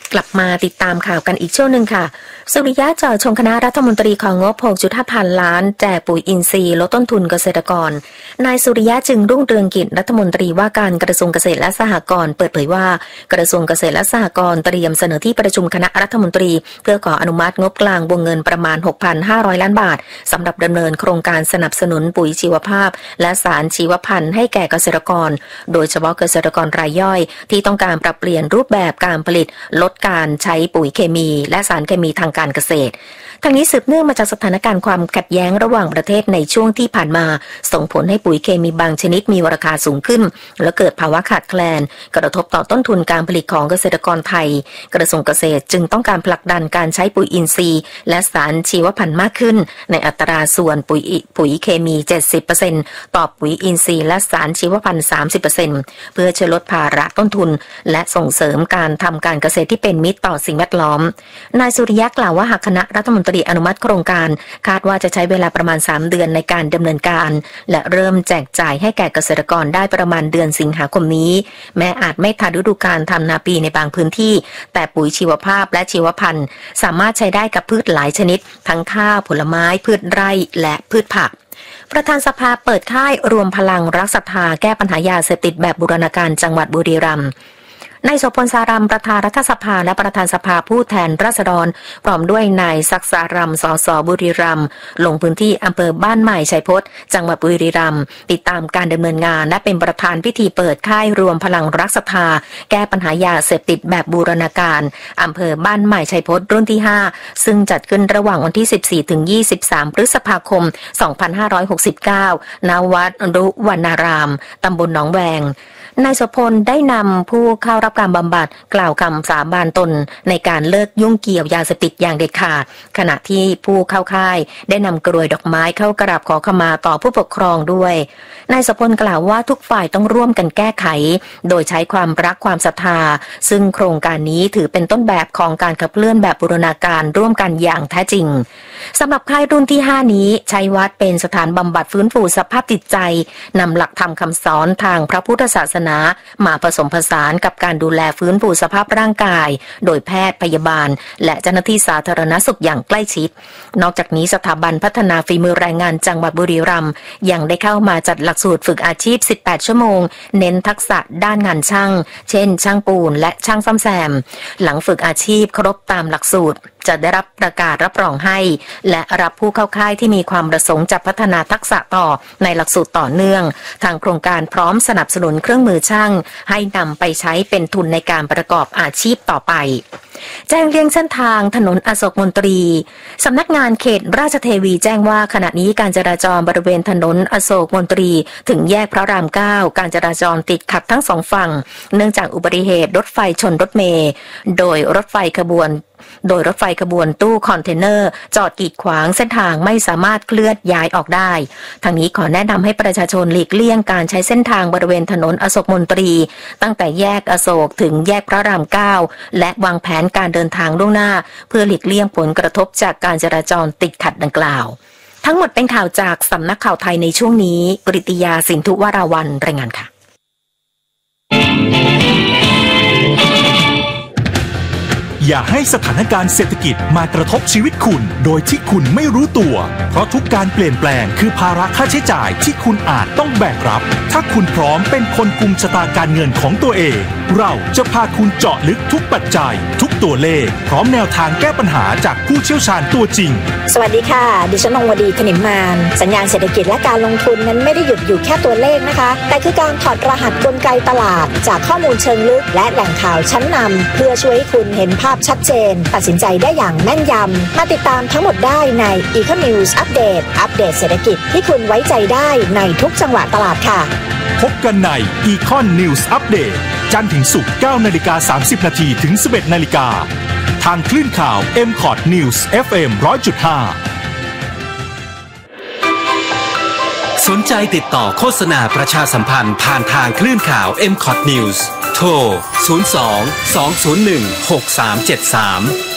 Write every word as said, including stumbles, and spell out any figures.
กลับมาติดตามข่าวกันอีกช่วงหนึ่งค่ะสุริยะจ่อชงคณะรัฐมนตรีของงบ หกจุดห้า พันล้านแจกปุ๋ยอินทรีย์ลดต้นทุนเกษตรกรนายสุริยะจึงรุ่งเรืองกิจรัฐมนตรีว่าการกระทรวงเกษตรและสหกรณ์เปิดเผยว่ากระทรวงเกษตรและสหกรณ์เตรียมเสนอที่ประชุมคณะรัฐมนตรีเพื่อขออนุมัติงบกลางวงเงินประมาณ หกพันห้าร้อยล้านบาทสำหรับดำเนินโครงการสนับสนุนปุ๋ยชีวภาพและสารชีวพันธุ์ให้แก่เกษตรกรโดยเฉพาะเกษตรกรรายย่อยที่ต้องการปรับเปลี่ยนรูปแบบการผลิตลดการใช้ปุ๋ยเคมีและสารเคมีทางการเกษตรทั้งนี้สืบเนื่องมาจากสถานการณ์ความขัดแย้งระหว่างประเทศในช่วงที่ผ่านมาส่งผลให้ปุ๋ยเคมีบางชนิดมีราคาสูงขึ้นและเกิดภาวะขาดแคลนกระทบต่อต้นทุนการผลิตของเกษตรกรไทยกระทรวงเกษตรจึงต้องการผลักดันการใช้ปุ๋ยอินทรีย์และสารชีวพันธุ์มากขึ้นในอัตราส่วนปุ๋ยปุ๋ยเคมี เจ็ดสิบเปอร์เซ็นต์ ต่อปุ๋ยอินทรีย์และสารชีวพันธุ์ สามสิบเปอร์เซ็นต์ เพื่อช่วยลดภาระต้นทุนและส่งเสริมการทำการเกษตรที่เป็นมิตรต่อสิ่งแวดล้อมนายสุริยะกล่าวว่าหากคณะรัฐมนตรีอนุมัติโครงการคาดว่าจะใช้เวลาประมาณสามเดือนในการดำเนินการและเริ่มแจกจ่ายให้แก่เกษตรกรได้ประมาณเดือนสิงหาคมนี้แม้อาจไม่ทันฤดูกาลทำนาปีในบางพื้นที่แต่ปุ๋ยชีวภาพและชีวพันธุ์สามารถใช้ได้กับพืชหลายชนิดทั้งข้าวผลไม้พืชไร่และพืชผักประธานสภาเปิดค่ายรวมพลังรักศรัทธาแก้ปัญหายาเสพติดแบบบูรณาการจังหวัดบุรีรัมย์นายโสพลสารัมประธานรัฐสภาและประธานสภาผู้แทนราษฎรพร้อมด้วยนายศักดิ์สารัมสสบุรีรัมย์ลงพื้นที่อำเภอบ้านใหม่ชัยพจน์จังหวัดบุรีรัมย์ติดตามการดำเนินงานและเป็นประธานพิธีเปิดค่ายรวมพลังรักศรัทธาแก้ปัญหายาเสพติดแบบบูรณาการอำเภอบ้านใหม่ชัยพจน์รุ่นที่ห้าซึ่งจัดขึ้นระหว่างวันที่สิบสี่ถึงยี่สิบสามพฤษภาคมสองพันห้าร้อยหกสิบเก้าณวัดรุวรรณารามตำบลหนองแวงนายโสพลได้นำผู้เข้ารับการบำบัดกล่าวคำสาบานตนในการเลิกยุ่งเกี่ยวยาเสพติดอย่างเด็ดขาดขณะที่ผู้เข้าค่ายได้นำกรวยดอกไม้เข้ากราบขอขมาต่อผู้ปกครองด้วยนายโสพลกล่าวว่าทุกฝ่ายต้องร่วมกันแก้ไขโดยใช้ความรักความศรัทธาซึ่งโครงการนี้ถือเป็นต้นแบบของการขับเคลื่อนแบบบูรณาการร่วมกันอย่างแท้จริงสำหรับค่ายรุ่นที่ห้านี้ใช้วัดเป็นสถานบำบัดฟื้นฟูสภาพจิตใจนำหลักธรรมคำสอนทางพระพุทธศาสนามาผสมผสานกับการดูแลฟื้นฟูสภาพร่างกายโดยแพทย์พยาบาลและเจ้าหน้าที่สาธารณสุขอย่างใกล้ชิดนอกจากนี้สถาบันพัฒนาฝีมือแรงงานจังหวัดบุรีรัมย์ยังได้เข้ามาจัดหลักสูตรฝึกอาชีพสิบแปดชั่วโมงเน้นทักษะด้านงานช่างเช่นช่างปูนและช่างซ่อมแซมหลังฝึกอาชีพครบตามหลักสูตรจะได้รับประกาศรับรองให้และรับผู้เข้าค่ายที่มีความประสงค์จะพัฒนาทักษะต่อในหลักสูตรต่อเนื่องทางโครงการพร้อมสนับสนุนเครื่องมือช่างให้นำไปใช้เป็นทุนในการประกอบอาชีพต่อไปแจ้งเรียงเส้นทางถนนอโศกมนตรีสำนักงานเขตราชเทวีแจ้งว่าขณะนี้การจราจรบริเวณถนนอโศกมนตรีถึงแยกพระรามเก้าการจราจรติดขัดทั้งสองฝั่งเนื่องจากอุบัติเหตุรถไฟชนรถเมล์โดยรถไฟขบวนโดยรถไฟขบวนตู้คอนเทนเนอร์จอดกีดขวางเส้นทางไม่สามารถเคลื่อนย้ายออกได้ทางนี้ขอแนะนำให้ประชาชนหลีกเลี่ยงการใช้เส้นทางบริเวณถนนอโศกมนตรีตั้งแต่แยกอโศกถึงแยกพระรามเก้าและวางแผนการเดินทางล่วงหน้าเพื่อหลีกเลี่ยงผลกระทบจากการจราจรติดขัดดังกล่าวทั้งหมดเป็นข่าวจากสำนักข่าวไทยในช่วงนี้กฤติยาสินธุวราวัลย์รายงานค่ะอย่าให้สถานการณ์เศรษฐกิจมากระทบชีวิตคุณโดยที่คุณไม่รู้ตัวเพราะทุกการเปลี่ยนแปลงคือภาระค่าใช้จ่ายที่คุณอาจต้องแบกรับถ้าคุณพร้อมเป็นคนกุมชะตาการเงินของตัวเองเราจะพาคุณเจาะลึกทุกปัจจัยทุกตัวเลขพร้อมแนวทางแก้ปัญหาจากผู้เชี่ยวชาญตัวจริงสวัสดีค่ะดิฉันนงวดีถนิมมานสัญญาณเศรษฐกิจและการลงทุนนั้นไม่ได้หยุดอยู่แค่ตัวเลขนะคะแต่คือการถอดรหัสกลไกตลาดจากข้อมูลเชิงลึกและแหล่งข่าวชั้นนำเพื่อช่วยให้คุณเห็นภาพชัดเจนตัดสินใจได้อย่างแม่นยำมาติดตามทั้งหมดได้ใน Eco News Update อัปเดตเศรษฐกิจที่คุณไว้ใจได้ในทุกจังหวะตลาดค่ะพบกันใน Econ News Update จันทร์ถึงศุกร์ เก้านาฬิกาสามสิบนาทีถึง สิบเอ็ดนาฬิกาทางคลื่นข่าว เอ็ม คอท News เอฟ เอ็ม หนึ่งร้อยจุดห้าสนใจติดต่อโฆษณาประชาสัมพันธ์ผ่านทางคลื่นข่าว เอ็ม คอท News โทร ศูนย์ สอง สอง ศูนย์ หนึ่ง หก สาม เจ็ด สาม